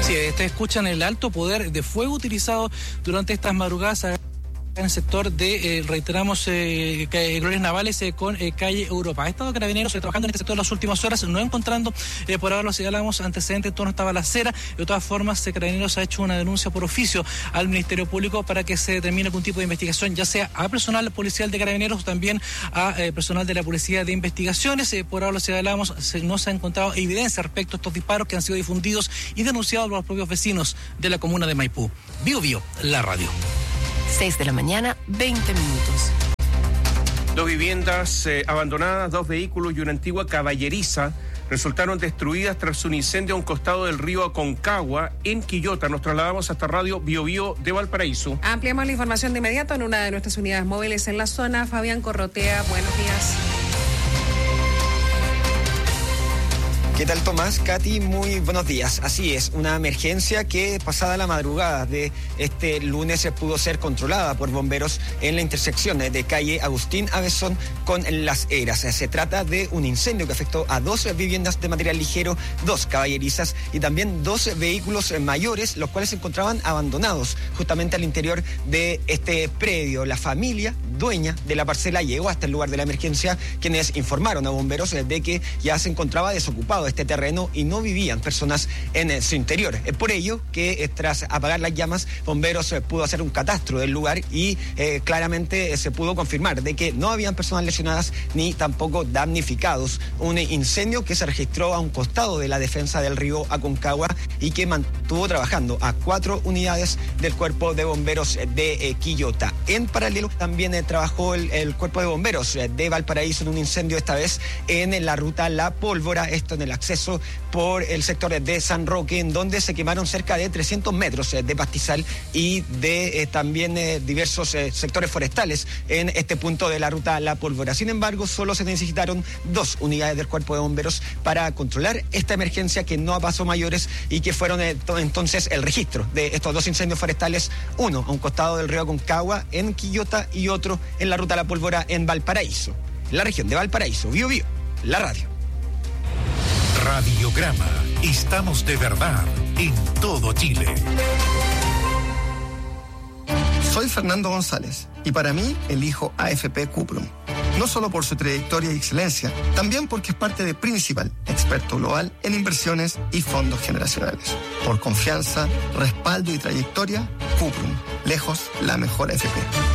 Sí, escuchan el alto poder de fuego utilizado durante estas madrugadas en el sector de, reiteramos, Glorias Navales con calle Europa. Ha estado Carabineros trabajando en este sector en las últimas horas, no encontrando, por ahora lo señalamos, antecedentes en torno a esta balacera. De todas formas, Carabineros ha hecho una denuncia por oficio al Ministerio Público para que se determine algún tipo de investigación, ya sea a personal policial de Carabineros, también a personal de la Policía de Investigaciones. Por ahora lo señalamos, no se ha encontrado evidencia respecto a estos disparos que han sido difundidos y denunciados por los propios vecinos de la comuna de Maipú. Bio Bio, la radio. 6 de la mañana, 20 minutos. 2 viviendas abandonadas, 2 vehículos y una antigua caballeriza resultaron destruidas tras un incendio a un costado del río Aconcagua, en Quillota. Nos trasladamos hasta Radio Bio Bio de Valparaíso. Ampliamos la información de inmediato en una de nuestras unidades móviles en la zona. Fabián Corrotea, buenos días. ¿Qué tal, Tomás? Katy, muy buenos días. Así es, una emergencia que pasada la madrugada de este lunes se pudo ser controlada por bomberos en la intersección de calle Agustín Avezón con Las Heras. Se trata de un incendio que afectó a 2 viviendas de material ligero, 2 caballerizas y también 2 vehículos mayores, los cuales se encontraban abandonados justamente al interior de este predio. La familia dueña de la parcela llegó hasta el lugar de la emergencia, quienes informaron a bomberos de que ya se encontraba desocupado este terreno y no vivían personas en su interior. Es por ello que tras apagar las llamas, bomberos pudo hacer un catastro del lugar y claramente se pudo confirmar de que no habían personas lesionadas ni tampoco damnificados. Un incendio que se registró a un costado de la defensa del río Aconcagua y que mantuvo trabajando a 4 unidades del Cuerpo de Bomberos de Quillota. En paralelo también trabajó el Cuerpo de Bomberos de Valparaíso en un incendio, esta vez en la ruta La Pólvora, esto en el acceso por el sector de San Roque, en donde se quemaron cerca de 300 metros de pastizal y de también diversos sectores forestales en este punto de la ruta La Pólvora. Sin embargo, solo se necesitaron 2 unidades del Cuerpo de Bomberos para controlar esta emergencia, que no pasó mayores y que fueron entonces el registro de estos 2 incendios forestales, uno a un costado del río Aconcagua en Quillota y otro en la ruta La Pólvora en Valparaíso. La región de Valparaíso, Bio Bio, la radio. Radiograma. Estamos de verdad en todo Chile. Soy Fernando González y para mí elijo AFP Cuprum. No solo por su trayectoria y excelencia, también porque es parte de Principal, experto global en inversiones y fondos generacionales. Por confianza, respaldo y trayectoria, Cuprum, lejos la mejor AFP.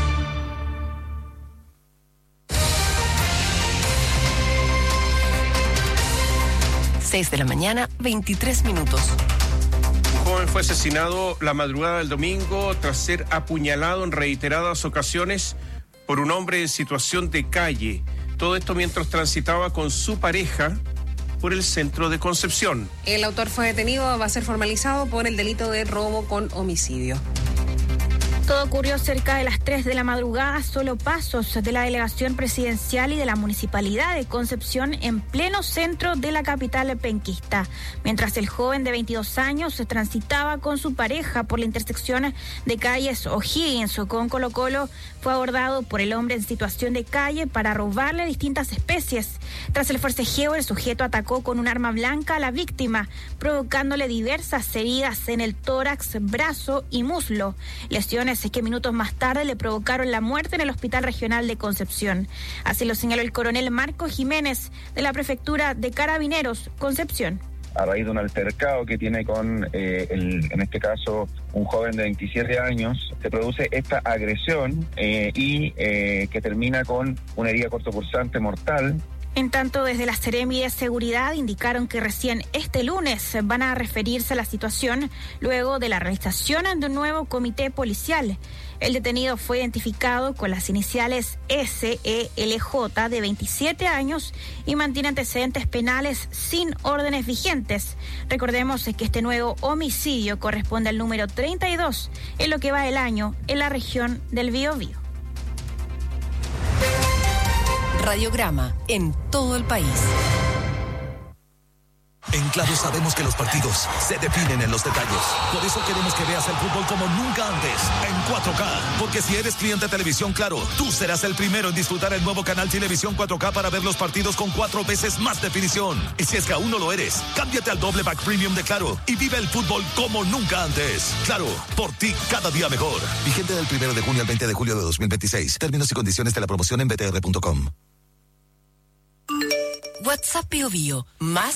6 de la mañana, 23 minutos. Un joven fue asesinado la madrugada del domingo tras ser apuñalado en reiteradas ocasiones por un hombre en situación de calle. Todo esto mientras transitaba con su pareja por el centro de Concepción. El autor fue detenido, va a ser formalizado por el delito de robo con homicidio. Todo ocurrió cerca de las 3 de la madrugada, solo pasos de la delegación presidencial y de la municipalidad de Concepción en pleno centro de la capital penquista. Mientras el joven de 22 años transitaba con su pareja por la intersección de calles O'Higgins con Colo Colo, fue abordado por el hombre en situación de calle para robarle distintas especies. Tras el forcejeo, el sujeto atacó con un arma blanca a la víctima, provocándole diversas heridas en el tórax, brazo y muslo. Lesiones que minutos más tarde le provocaron la muerte en el Hospital Regional de Concepción. Así lo señaló el coronel Marco Jiménez de la Prefectura de Carabineros, Concepción. A raíz de un altercado que tiene con, en este caso, un joven de 27 años, se produce esta agresión y que termina con una herida cortopunzante mortal. En tanto, desde la Seremi de Seguridad indicaron que recién este lunes van a referirse a la situación luego de la realización de un nuevo comité policial. El detenido fue identificado con las iniciales SELJ, de 27 años, y mantiene antecedentes penales sin órdenes vigentes. Recordemos que este nuevo homicidio corresponde al número 32 en lo que va del año en la región del Biobío. Radiograma en todo el país. En Claro sabemos que los partidos se definen en los detalles. Por eso queremos que veas el fútbol como nunca antes, en 4K. Porque si eres cliente de Televisión Claro, tú serás el primero en disfrutar el nuevo canal Televisión 4K para ver los partidos con 4 veces más definición. Y si es que aún no lo eres, cámbiate al doble pack premium de Claro y vive el fútbol como nunca antes. Claro, por ti cada día mejor. Vigente del 1 de junio al 20 de julio de 2026. Términos y condiciones de la promoción en btr.com. WhatsApp Bio Bio, más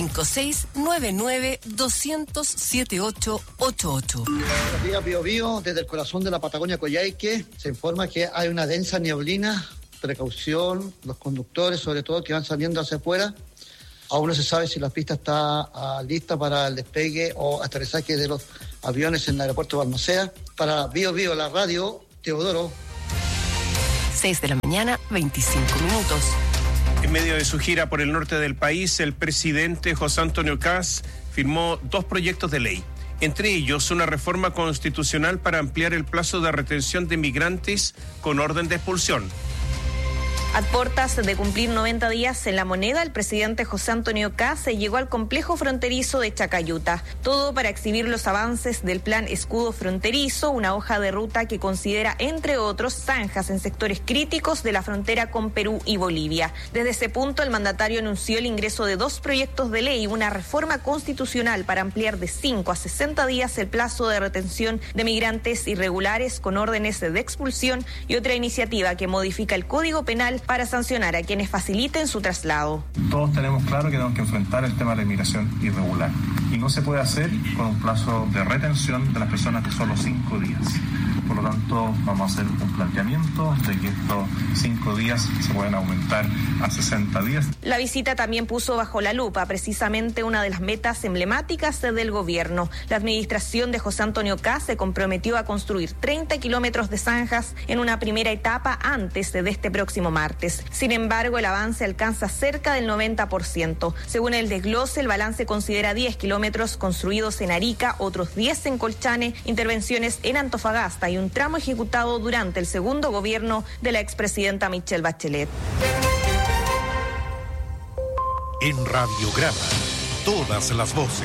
5699-200-7888. Buenos días, Bio Bio. Desde el corazón de la Patagonia Coyhaique se informa que hay una densa nieblina. Precaución, los conductores, sobre todo, que van saliendo hacia afuera. Aún no se sabe si la pista está lista para el despegue o aterrizaje de los aviones en el aeropuerto de Balmaceda. Para Bio Bio, la radio, Teodoro. 6 de la mañana, 25 minutos. En medio de su gira por el norte del país, el presidente José Antonio Kast firmó 2 proyectos de ley. Entre ellos, una reforma constitucional para ampliar el plazo de retención de migrantes con orden de expulsión. A puertas de cumplir 90 días en La Moneda, el presidente José Antonio Kast llegó al complejo fronterizo de Chacayuta. Todo para exhibir los avances del plan Escudo Fronterizo, una hoja de ruta que considera, entre otros, zanjas en sectores críticos de la frontera con Perú y Bolivia. Desde ese punto, el mandatario anunció el ingreso de 2 proyectos de ley, una reforma constitucional para ampliar de 5 a 60 días el plazo de retención de migrantes irregulares con órdenes de expulsión y otra iniciativa que modifica el Código Penal para sancionar a quienes faciliten su traslado. Todos tenemos claro que tenemos que enfrentar el tema de la inmigración irregular y no se puede hacer con un plazo de retención de las personas de solo 5 días. Por lo tanto, vamos a hacer un planteamiento de que estos 5 días se pueden aumentar a 60 días. La visita también puso bajo la lupa precisamente una de las metas emblemáticas del gobierno. La administración de José Antonio Kast se comprometió a construir 30 kilómetros de zanjas en una primera etapa antes de este próximo martes. Sin embargo, el avance alcanza cerca del 90%. Según el desglose, el balance considera 10 kilómetros construidos en Arica, otros 10 en Colchane, intervenciones en Antofagasta y un tramo ejecutado durante el segundo gobierno de la expresidenta Michelle Bachelet. En Radiograma, todas las voces.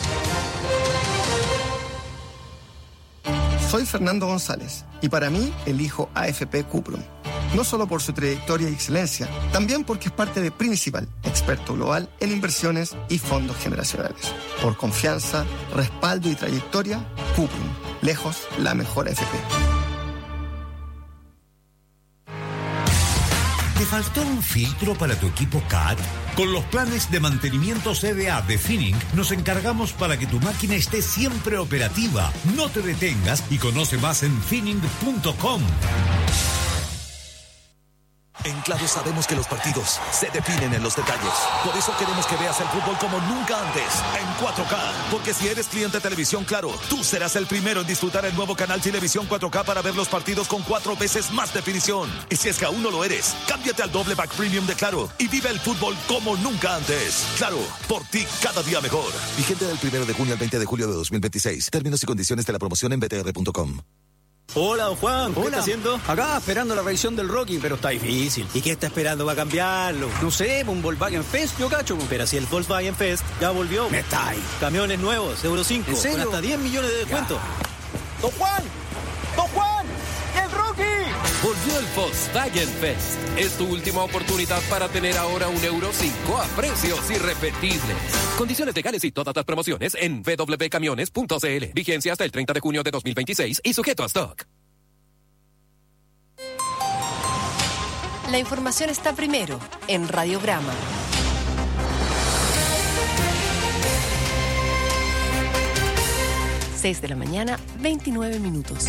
Soy Fernando González y para mí elijo AFP Cuprum. No solo por su trayectoria y excelencia, también porque es parte de Principal, experto global en inversiones y fondos generacionales. Por confianza, respaldo y trayectoria, Cuprum, lejos la mejor AFP. ¿Te faltó un filtro para tu equipo CAT? Con los planes de mantenimiento CDA de Finning nos encargamos para que tu máquina esté siempre operativa. No te detengas y conoce más en finning.com. En Claro sabemos que los partidos se definen en los detalles. Por eso queremos que veas el fútbol como nunca antes, en 4K. Porque si eres cliente de Televisión Claro, tú serás el primero en disfrutar el nuevo canal Televisión 4K para ver los partidos con 4 veces más definición. Y si es que aún no lo eres, cámbiate al doble pack premium de Claro y vive el fútbol como nunca antes. Claro, por ti cada día mejor. Vigente del 1 de junio al 20 de julio de 2026. Términos y condiciones de la promoción en btr.com. Hola, don Juan. ¿Qué está haciendo? Acá, esperando la revisión del Rocky, pero está difícil. ¿Y qué está esperando para cambiarlo? No sé, un Volkswagen Fest, yo cacho. Pero si el Volkswagen Fest ya volvió. Me está ahí. Camiones nuevos, Euro 5, ¿en serio? Con hasta 10 millones de descuento. ¡Don Juan! ¡Don Juan! ¡El Rocky! Volvió el Volkswagen Fest. Es tu última oportunidad para tener ahora un Euro 5 a precios irrepetibles. Condiciones legales y todas las promociones en www.camiones.cl. Vigencia hasta el 30 de junio de 2026 y sujeto a stock. La información está primero en Radiograma. Seis de la mañana, 29 minutos.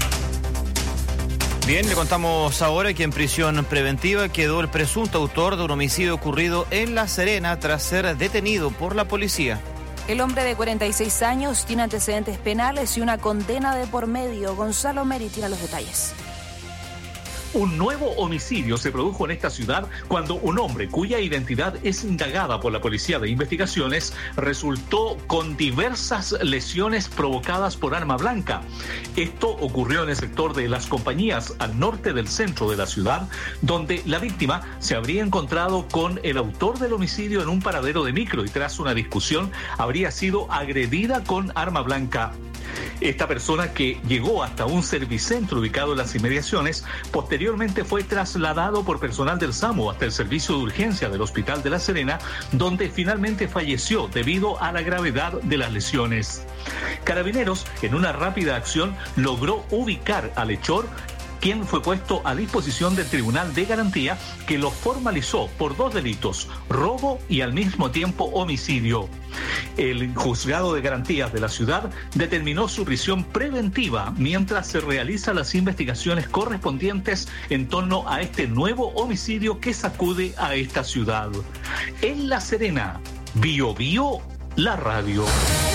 Bien, le contamos ahora que en prisión preventiva quedó el presunto autor de un homicidio ocurrido en La Serena tras ser detenido por la policía. El hombre de 46 años tiene antecedentes penales y una condena de por medio. Gonzalo Meri tiene los detalles. Un nuevo homicidio se produjo en esta ciudad cuando un hombre cuya identidad es indagada por la Policía de Investigaciones resultó con diversas lesiones provocadas por arma blanca. Esto ocurrió en el sector de Las Compañías, al norte del centro de la ciudad, donde la víctima se habría encontrado con el autor del homicidio en un paradero de micro y tras una discusión habría sido agredida con arma blanca. Esta persona, que llegó hasta un servicentro ubicado en las inmediaciones, posteriormente fue trasladado por personal del SAMU hasta el servicio de urgencia del Hospital de La Serena, donde finalmente falleció debido a la gravedad de las lesiones. Carabineros, en una rápida acción, logró ubicar al hechor, quien fue puesto a disposición del Tribunal de Garantía, que lo formalizó por 2 delitos, robo y al mismo tiempo homicidio. El Juzgado de Garantías de la ciudad determinó su prisión preventiva mientras se realizan las investigaciones correspondientes en torno a este nuevo homicidio que sacude a esta ciudad. En La Serena, Bio Bio, la radio.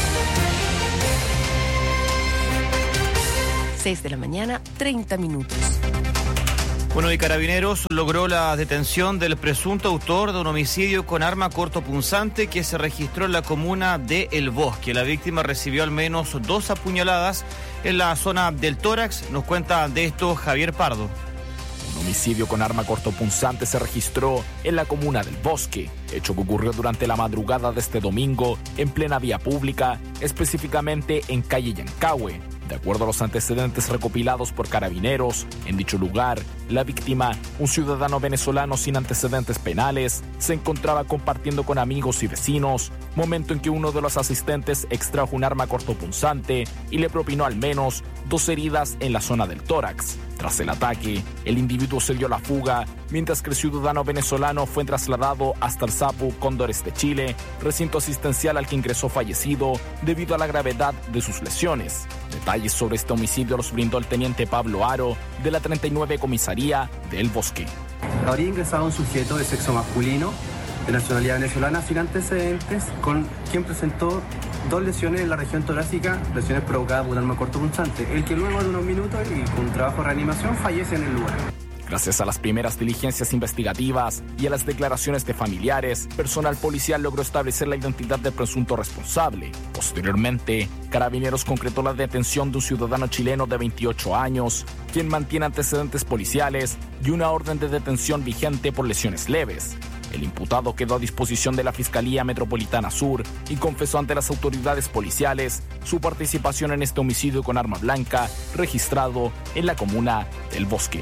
6 de la mañana, 30 minutos. Bueno, y Carabineros logró la detención del presunto autor de un homicidio con arma cortopunzante que se registró en la comuna de El Bosque. La víctima recibió al menos 2 apuñaladas en la zona del tórax. Nos cuenta de esto Javier Pardo. Un homicidio con arma cortopunzante se registró en la comuna del Bosque, hecho que ocurrió durante la madrugada de este domingo en plena vía pública, específicamente en calle Yancahue. De acuerdo a los antecedentes recopilados por Carabineros, en dicho lugar, la víctima, un ciudadano venezolano sin antecedentes penales, se encontraba compartiendo con amigos y vecinos, momento en que uno de los asistentes extrajo un arma cortopunzante y le propinó al menos 2 heridas en la zona del tórax. Tras el ataque, el individuo se dio a la fuga, mientras que el ciudadano venezolano fue trasladado hasta el SAPU Cóndores de Chile, recinto asistencial al que ingresó fallecido debido a la gravedad de sus lesiones. Detalles sobre este homicidio los brindó el teniente Pablo Aro, de la 39 Comisaría de El Bosque. Habría ingresado un sujeto de sexo masculino, de nacionalidad venezolana, sin antecedentes, con quien presentó 2 lesiones en la región torácica, lesiones provocadas por un arma cortopunzante, el que luego de unos minutos y con un trabajo de reanimación fallece en el lugar. Gracias a las primeras diligencias investigativas y a las declaraciones de familiares, personal policial logró establecer la identidad del presunto responsable. Posteriormente, Carabineros concretó la detención de un ciudadano chileno de 28 años, quien mantiene antecedentes policiales y una orden de detención vigente por lesiones leves. El imputado quedó a disposición de la Fiscalía Metropolitana Sur y confesó ante las autoridades policiales su participación en este homicidio con arma blanca registrado en la comuna del Bosque.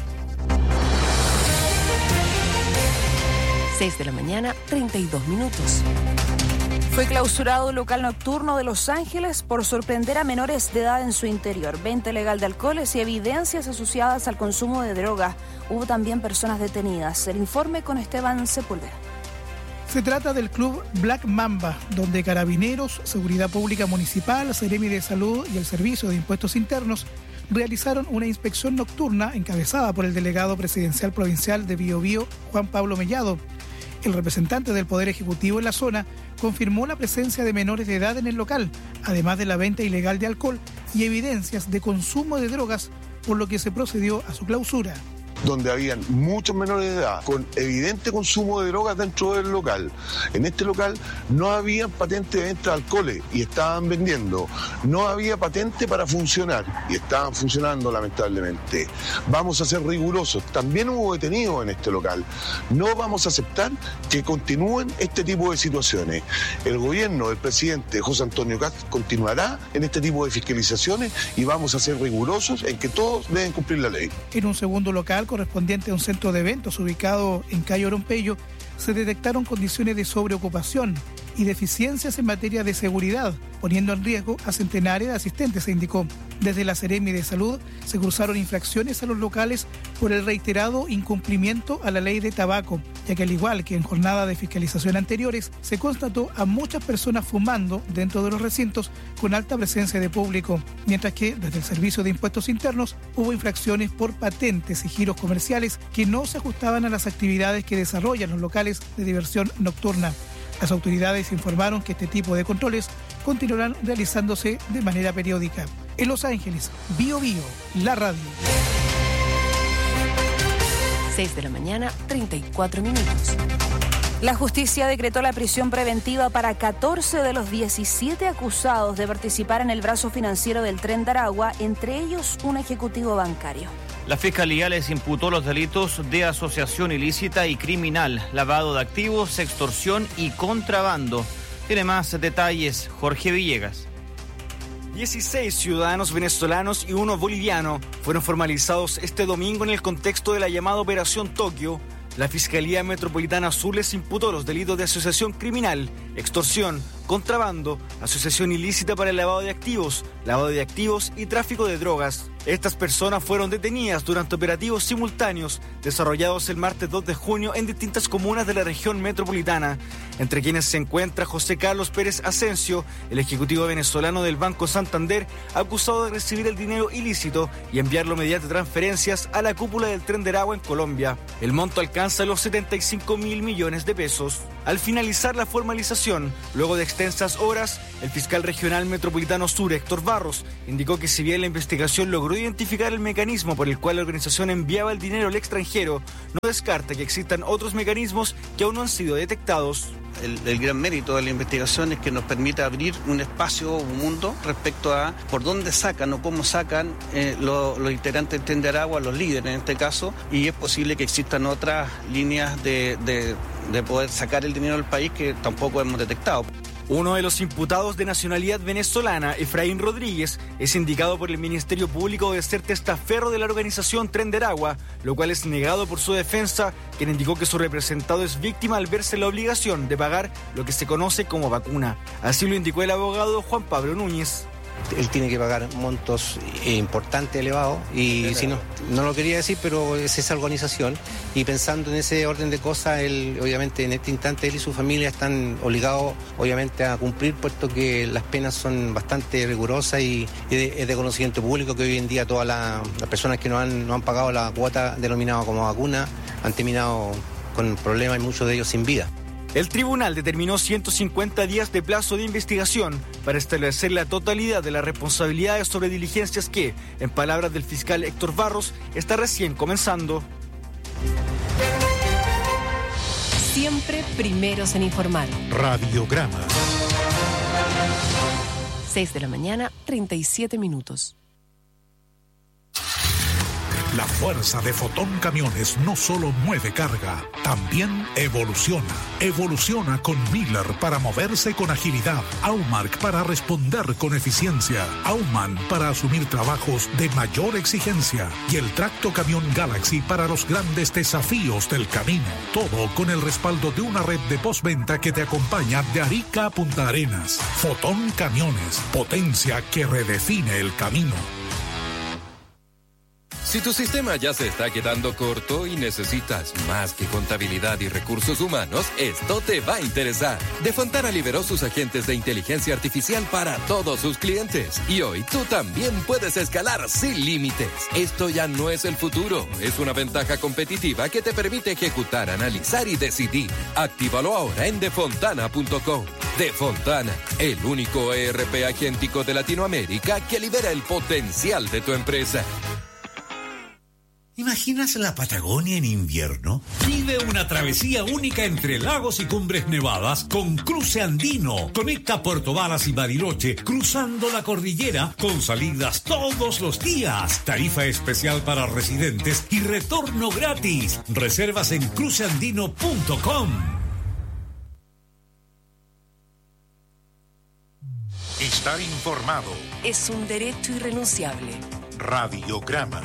6 de la mañana, 32 minutos. Fue clausurado un local nocturno de Los Ángeles por sorprender a menores de edad en su interior. Venta ilegal de alcoholes y evidencias asociadas al consumo de droga. Hubo también personas detenidas. El informe con Esteban Sepúlveda. Se trata del club Black Mamba, donde Carabineros, Seguridad Pública Municipal, Seremi de Salud y el Servicio de Impuestos Internos realizaron una inspección nocturna encabezada por el delegado presidencial provincial de Biobío, Juan Pablo Mellado. El representante del Poder Ejecutivo en la zona confirmó la presencia de menores de edad en el local, además de la venta ilegal de alcohol y evidencias de consumo de drogas, por lo que se procedió a su clausura. Donde habían muchos menores de edad con evidente consumo de drogas dentro del local. En este local no había patente de venta de alcoholes y estaban vendiendo. No había patente para funcionar y estaban funcionando lamentablemente. Vamos a ser rigurosos. También hubo detenidos en este local. No vamos a aceptar que continúen este tipo de situaciones. El gobierno del presidente José Antonio Kast continuará en este tipo de fiscalizaciones y vamos a ser rigurosos en que todos deben cumplir la ley. En un segundo local correspondiente a un centro de eventos ubicado en calle Orompeyo, se detectaron condiciones de sobreocupación y deficiencias en materia de seguridad, poniendo en riesgo a centenares de asistentes, se indicó. Desde la Seremi de Salud se cruzaron infracciones a los locales por el reiterado incumplimiento a la ley de tabaco, ya que al igual que en jornadas de fiscalización anteriores, se constató a muchas personas fumando dentro de los recintos con alta presencia de público, mientras que desde el Servicio de Impuestos Internos hubo infracciones por patentes y giros comerciales que no se ajustaban a las actividades que desarrollan los locales de diversión nocturna. Las autoridades informaron que este tipo de controles continuarán realizándose de manera periódica. En Los Ángeles, Bio Bio, la radio. 6 de la mañana, 34 minutos. La justicia decretó la prisión preventiva para 14 de los 17 acusados de participar en el brazo financiero del Tren de Aragua, entre ellos un ejecutivo bancario. La Fiscalía les imputó los delitos de asociación ilícita y criminal, lavado de activos, extorsión y contrabando. Tiene más detalles Jorge Villegas. 16 ciudadanos venezolanos y uno boliviano fueron formalizados este domingo en el contexto de la llamada Operación Tokio. La Fiscalía Metropolitana Sur les imputó los delitos de asociación criminal, extorsión, contrabando, asociación ilícita para el lavado de activos y tráfico de drogas. Estas personas fueron detenidas durante operativos simultáneos desarrollados el martes 2 de junio en distintas comunas de la región metropolitana, entre quienes se encuentra José Carlos Pérez Asensio, el ejecutivo venezolano del Banco Santander, acusado de recibir el dinero ilícito y enviarlo mediante transferencias a la cúpula del Tren de Aragua en Colombia. El monto alcanza los 75.000 millones de pesos. Al finalizar la formalización, luego de extensas horas, el fiscal regional metropolitano sur, Héctor Barros, indicó que si bien la investigación logró identificar el mecanismo por el cual la organización enviaba el dinero al extranjero, no descarta que existan otros mecanismos que aún no han sido detectados. El gran mérito de la investigación es que nos permite abrir un espacio, un mundo respecto a por dónde sacan o cómo sacan los integrantes del Tren de Aragua, los líderes en este caso, y es posible que existan otras líneas de poder sacar el dinero del país que tampoco hemos detectado. Uno de los imputados de nacionalidad venezolana, Efraín Rodríguez, es indicado por el Ministerio Público de ser testaferro de la organización Tren de Aragua, lo cual es negado por su defensa, quien indicó que su representado es víctima al verse la obligación de pagar lo que se conoce como vacuna. Así lo indicó el abogado Juan Pablo Núñez. Él tiene que pagar montos importantes, elevados, y si no lo quería decir, pero es esa organización, y pensando en ese orden de cosas, él obviamente en este instante él y su familia están obligados obviamente a cumplir, puesto que las penas son bastante rigurosas y es de conocimiento público que hoy en día todas las personas que no han pagado la cuota denominada como vacuna han terminado con problemas y muchos de ellos sin vida. El tribunal determinó 150 días de plazo de investigación para establecer la totalidad de las responsabilidades sobre diligencias que, en palabras del fiscal Héctor Barros, está recién comenzando. Siempre primeros en informar. Radiograma. 6 de la mañana, 37 minutos. La fuerza de Fotón Camiones no solo mueve carga, también evoluciona. Evoluciona con Miller para moverse con agilidad, Aumark para responder con eficiencia, Auman para asumir trabajos de mayor exigencia y el Tracto Camión Galaxy para los grandes desafíos del camino. Todo con el respaldo de una red de postventa que te acompaña de Arica a Punta Arenas. Fotón Camiones, potencia que redefine el camino. Si tu sistema ya se está quedando corto y necesitas más que contabilidad y recursos humanos, esto te va a interesar. Defontana liberó sus agentes de inteligencia artificial para todos sus clientes. Y hoy tú también puedes escalar sin límites. Esto ya no es el futuro, es una ventaja competitiva que te permite ejecutar, analizar y decidir. Actívalo ahora en defontana.com. Defontana, el único ERP agéntico de Latinoamérica que libera el potencial de tu empresa. ¿Imaginas la Patagonia en invierno? Vive una travesía única entre lagos y cumbres nevadas con Cruce Andino. Conecta Puerto Varas y Bariloche cruzando la cordillera con salidas todos los días. Tarifa especial para residentes y retorno gratis. Reservas en cruceandino.com. Estar informado es un derecho irrenunciable. Radiograma.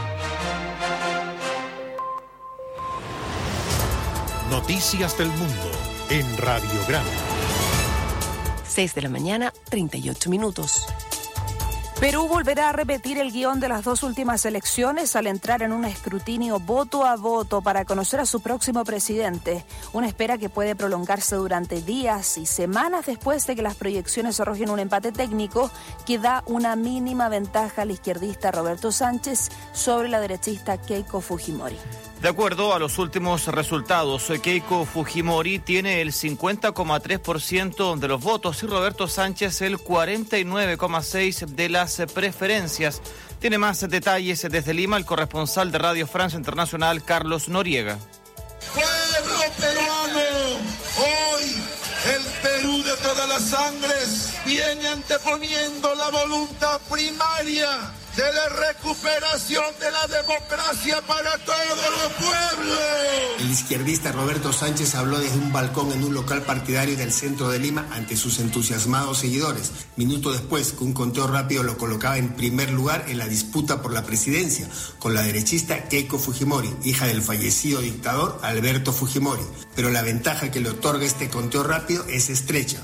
Noticias del mundo en Radiograma. 6 de la mañana, 38 minutos. Perú volverá a repetir el guión de las dos últimas elecciones al entrar en un escrutinio voto a voto para conocer a su próximo presidente. Una espera que puede prolongarse durante días y semanas después de que las proyecciones arrojen un empate técnico que da una mínima ventaja al izquierdista Roberto Sánchez sobre la derechista Keiko Fujimori. De acuerdo a los últimos resultados, Keiko Fujimori tiene el 50,3% de los votos y Roberto Sánchez el 49,6% de las las preferencias. Tiene más detalles desde Lima el corresponsal de Radio Francia Internacional, Carlos Noriega. ¡Pueblo peruano! Hoy el Perú de todas las sangres viene anteponiendo la voluntad primaria de la recuperación de la democracia para todos los pueblos. El izquierdista Roberto Sánchez habló desde un balcón en un local partidario del centro de Lima ante sus entusiasmados seguidores, minuto después que un conteo rápido lo colocaba en primer lugar en la disputa por la presidencia, con la derechista Keiko Fujimori, hija del fallecido dictador Alberto Fujimori. Pero la ventaja que le otorga este conteo rápido es estrecha,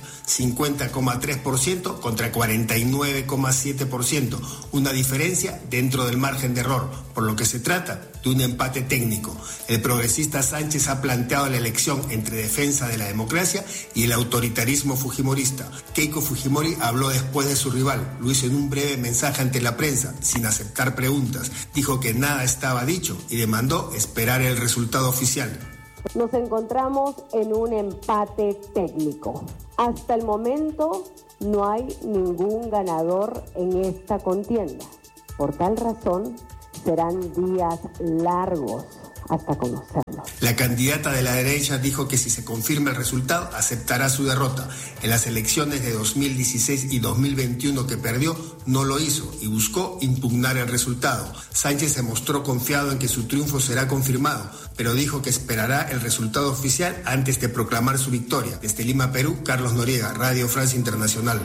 50,3% contra 49,7%, una diferencia dentro del margen de error, por lo que se trata de un empate técnico. El progresista Sánchez ha planteado la elección entre defensa de la democracia y el autoritarismo fujimorista. Keiko Fujimori habló después de su rival, lo hizo en un breve mensaje ante la prensa, sin aceptar preguntas. Dijo que nada estaba dicho y demandó esperar el resultado oficial. Nos encontramos en un empate técnico. Hasta el momento no hay ningún ganador en esta contienda. Por tal razón, serán días largos hasta conocerlo. La candidata de la derecha dijo que si se confirma el resultado, aceptará su derrota. En las elecciones de 2016 y 2021 que perdió, no lo hizo y buscó impugnar el resultado. Sánchez se mostró confiado en que su triunfo será confirmado, pero dijo que esperará el resultado oficial antes de proclamar su victoria. Desde Lima, Perú, Carlos Noriega, Radio Francia Internacional.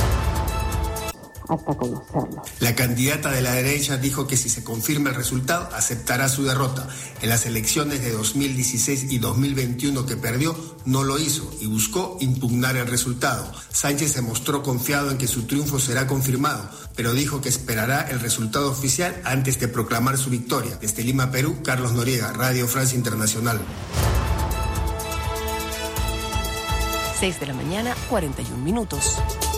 Hasta conocerlo. La candidata de la derecha dijo que si se confirma el resultado, aceptará su derrota. En las elecciones de 2016 y 2021 que perdió, no lo hizo y buscó impugnar el resultado. Sánchez se mostró confiado en que su triunfo será confirmado, pero dijo que esperará el resultado oficial antes de proclamar su victoria. Desde Lima, Perú, Carlos Noriega, Radio Francia Internacional. 6 de la mañana, 41 minutos.